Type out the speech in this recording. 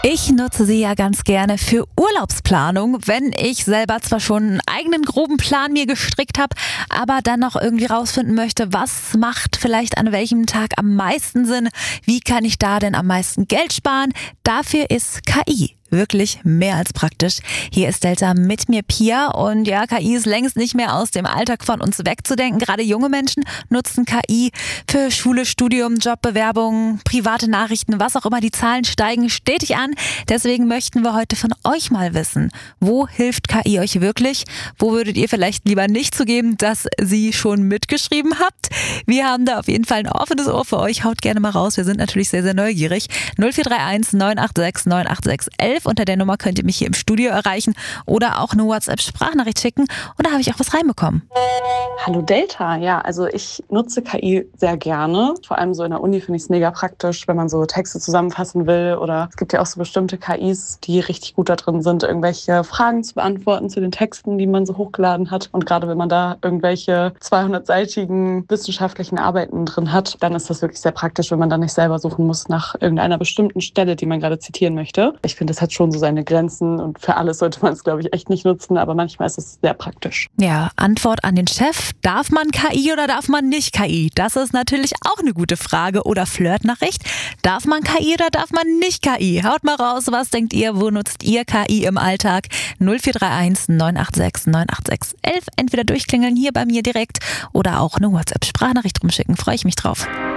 Ich nutze sie ja ganz gerne für Urlaubsplanung, wenn ich selber zwar schon einen eigenen groben Plan mir gestrickt habe, aber dann noch irgendwie rausfinden möchte, was macht vielleicht an welchem Tag am meisten Sinn, wie kann ich da denn am meisten Geld sparen. Dafür ist KI wirklich mehr als praktisch. Hier ist Delta mit mir Pia und ja, KI ist längst nicht mehr aus dem Alltag von uns wegzudenken. Gerade junge Menschen nutzen KI für Schule, Studium, Jobbewerbungen, private Nachrichten, was auch immer. Die Zahlen steigen stetig an. Deswegen möchten wir heute von euch mal wissen, wo hilft KI euch wirklich? Wo würdet ihr vielleicht lieber nicht zugeben, dass sie schon mitgeschrieben habt? Wir haben da auf jeden Fall ein offenes Ohr für euch. Haut gerne mal raus. Wir sind natürlich sehr, sehr neugierig. 0431 986 986 11. Unter der Nummer könnt ihr mich hier im Studio erreichen oder auch eine WhatsApp-Sprachnachricht schicken. Und da habe ich auch was reinbekommen. Hallo Delta, ja, also ich nutze KI sehr gerne. Vor allem so in der Uni finde ich es mega praktisch, wenn man so Texte zusammenfassen will. Oder es gibt ja auch so bestimmte KIs, die richtig gut da drin sind, irgendwelche Fragen zu beantworten zu den Texten, die man so hochgeladen hat. Und gerade wenn man da irgendwelche 200-seitigen wissenschaftlichen Arbeiten drin hat, dann ist das wirklich sehr praktisch, wenn man dann nicht selber suchen muss nach irgendeiner bestimmten Stelle, die man gerade zitieren möchte. Ich finde, das hat schon so seine Grenzen und für alles sollte man es, glaube ich, echt nicht nutzen, aber manchmal ist es sehr praktisch. Ja, Antwort an den Chef. Darf man KI oder darf man nicht KI? Das ist natürlich auch eine gute Frage. Oder Flirtnachricht. Darf man KI oder darf man nicht KI? Haut mal raus, was denkt ihr? Wo nutzt ihr KI im Alltag? 0431 986 986 11. Entweder durchklingeln hier bei mir direkt oder auch eine WhatsApp-Sprachnachricht rumschicken. Freue ich mich drauf.